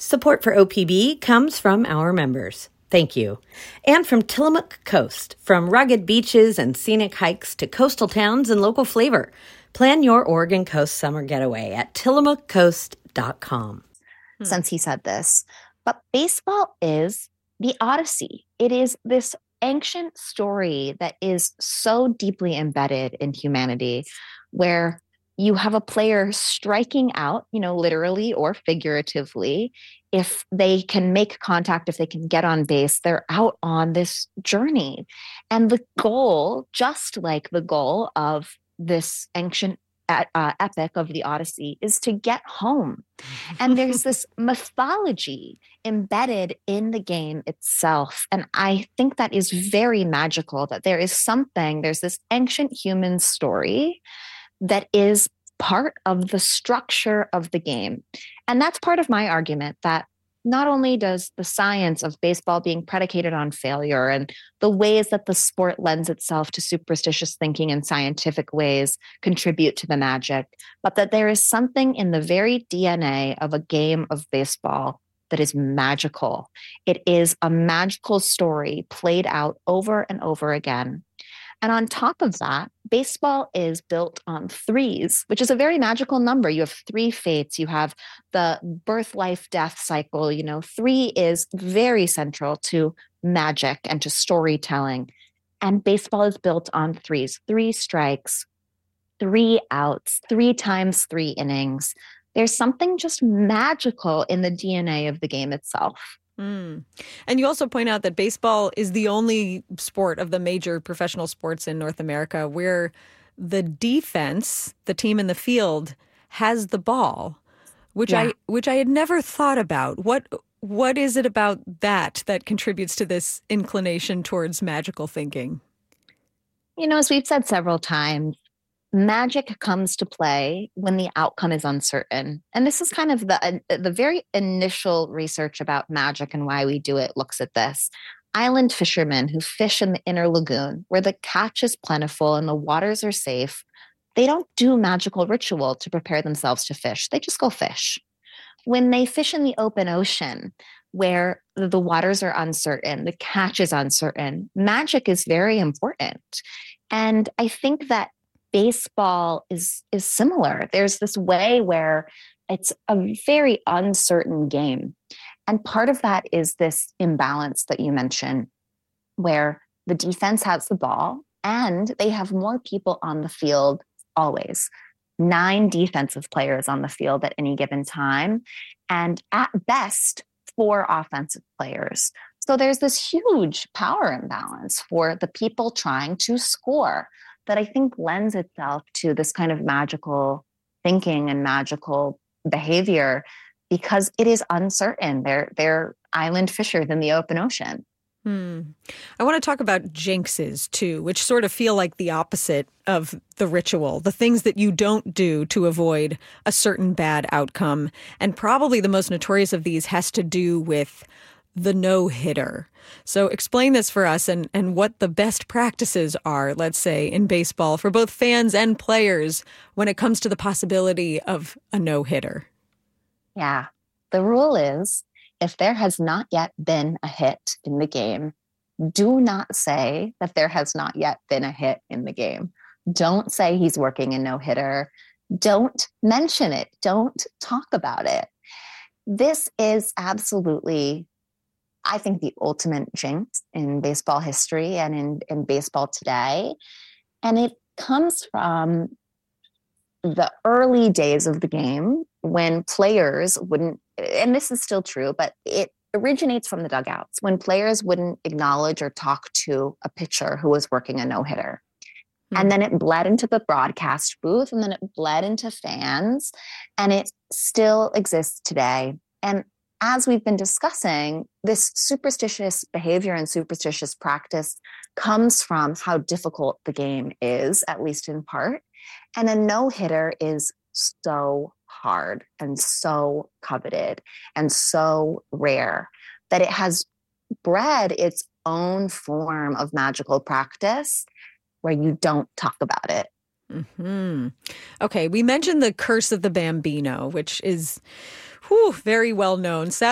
Support for OPB comes from our members. Thank you. And from Tillamook Coast, from rugged beaches and scenic hikes to coastal towns and local flavor. Plan your Oregon Coast summer getaway at tillamookcoast.com. Since he said this, but baseball is the Odyssey. It is this ancient story that is so deeply embedded in humanity, where you have a player striking out, literally or figuratively. If they can make contact, if they can get on base, they're out on this journey. And the goal, just like the goal of this ancient epic of the Odyssey, is to get home. And there's this mythology embedded in the game itself. And I think that is very magical, that there's this ancient human story that is part of the structure of the game. And that's part of my argument, that not only does the science of baseball being predicated on failure and the ways that the sport lends itself to superstitious thinking in scientific ways contribute to the magic, but that there is something in the very DNA of a game of baseball that is magical. It is a magical story played out over and over again. And on top of that, baseball is built on threes, which is a very magical number. You have three fates. You have the birth, life, death cycle. Three is very central to magic and to storytelling. And baseball is built on threes: 3 strikes, 3 outs, 3 times 3 innings. There's something just magical in the DNA of the game itself. And you also point out that baseball is the only sport of the major professional sports in North America where the defense, the team in the field, has the ball, which I had never thought about. What is it about that contributes to this inclination towards magical thinking? As we've said several times, magic comes to play when the outcome is uncertain. And this is kind of the very initial research about magic and why we do it looks at this. Island fishermen who fish in the inner lagoon, where the catch is plentiful and the waters are safe, they don't do magical ritual to prepare themselves to fish. They just go fish. When they fish in the open ocean, where the waters are uncertain, the catch is uncertain, magic is very important. And I think that baseball is similar. There's this way where it's a very uncertain game. And part of that is this imbalance that you mentioned, where the defense has the ball and they have more people on the field always. 9 defensive players on the field at any given time, and at best, 4 offensive players. So there's this huge power imbalance for the people trying to score that I think lends itself to this kind of magical thinking and magical behavior, because it is uncertain. They're island fishers in the open ocean. I want to talk about jinxes, too, which sort of feel like the opposite of the ritual, the things that you don't do to avoid a certain bad outcome. And probably the most notorious of these has to do with the no-hitter. So explain this for us and what the best practices are, let's say, in baseball for both fans and players when it comes to the possibility of a no-hitter. Yeah. The rule is, if there has not yet been a hit in the game, do not say that there has not yet been a hit in the game. Don't say he's working a no-hitter. Don't mention it. Don't talk about it. This is absolutely, I think, the ultimate jinx in baseball history and in baseball today. And it comes from the early days of the game when players wouldn't, and this is still true, but it originates from the dugouts, when players wouldn't acknowledge or talk to a pitcher who was working a no-hitter. And then it bled into the broadcast booth, and then it bled into fans, and it still exists today. And as we've been discussing, this superstitious behavior and superstitious practice comes from how difficult the game is, at least in part. And a no-hitter is so hard and so coveted and so rare that it has bred its own form of magical practice where you don't talk about it. Mm-hmm. Okay, we mentioned the curse of the Bambino, which is very well known.